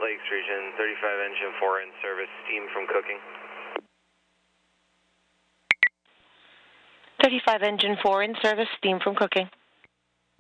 Lakes region, 35 engine 4 in service, steam from cooking. 35 engine 4 in service, steam from cooking.